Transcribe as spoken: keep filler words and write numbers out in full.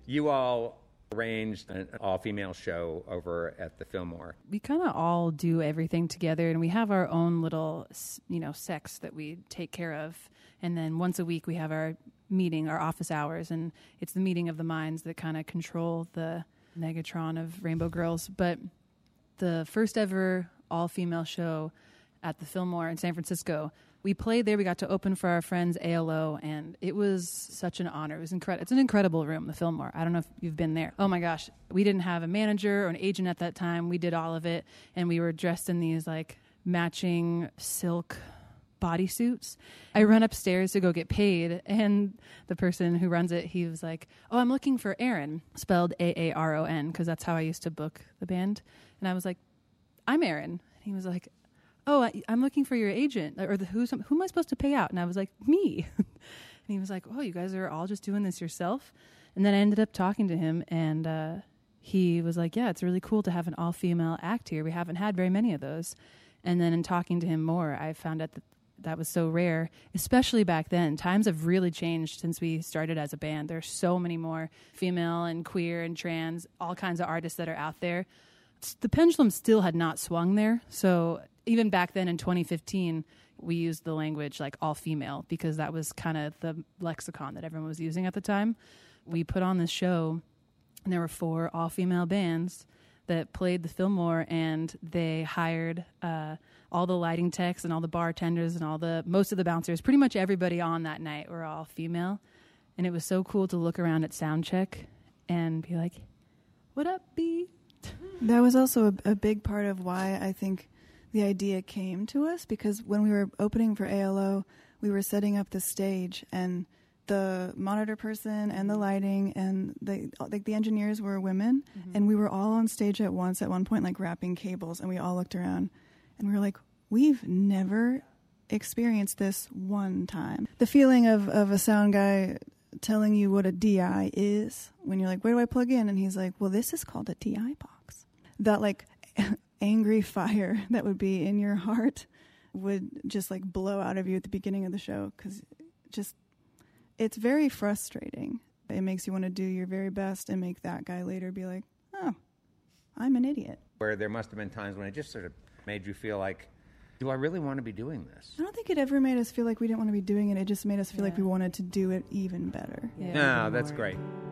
You all arranged an all-female show over at the Fillmore. We kind of all do everything together, and we have our own little, you know, sects that we take care of. And then once a week we have our meeting, our office hours, and it's the meeting of the minds that kind of control the Megatron of Rainbow Girls. But the first ever all-female show at the Fillmore in San Francisco, we played there. We got to open for our friends A L O, and it was such an honor. It was incredible. It's an incredible room, the Fillmore. I don't know if you've been there. Oh my gosh. We didn't have a manager or an agent at that time. We did all of it, and we were dressed in these like matching silk bodysuits. I run upstairs to go get paid, and the person who runs it, he was like, "Oh, I'm looking for Aaron," spelled A A R O N, because that's how I used to book the band. And I was like, "I'm Aaron." And he was like, "Oh, I, I'm looking for your agent, or the, who's, who am I supposed to pay out?" And I was like, "Me." And he was like, "Oh, you guys are all just doing this yourself?" And then I ended up talking to him, and uh, he was like, "Yeah, it's really cool to have an all-female act here. We haven't had very many of those." And then in talking to him more, I found out that that was so rare, especially back then. Times have really changed since we started as a band. There's so many more female and queer and trans, all kinds of artists that are out there. The pendulum still had not swung there. So even back then in twenty fifteen, we used the language like all female because that was kind of the lexicon that everyone was using at the time. We put on this show, and there were four all female bands that played the Fillmore, and they hired uh, all the lighting techs and all the bartenders and all the most of the bouncers. Pretty much everybody on that night were all female, and it was so cool to look around at sound check and be like, "What up, B?" That was also a, a big part of why I think the idea came to us, because when we were opening for A L O, we were setting up the stage, and the monitor person and the lighting and the like the engineers were women, mm-hmm. and we were all on stage at once at one point, like wrapping cables, and we all looked around and we were like, we've never experienced this one time. The feeling of, of a sound guy telling you what a D I is when you're like, where do I plug in? And he's like, well, this is called a D I box. That like angry fire that would be in your heart would just like blow out of you at the beginning of the show, because just it's very frustrating. It makes you want to do your very best and make that guy later be like, oh, I'm an idiot. Where there must have been times when it just sort of made you feel like, do I really want to be doing this? I don't think it ever made us feel like we didn't want to be doing it. It just made us feel yeah. like we wanted to do it even better. Yeah, no, that's great.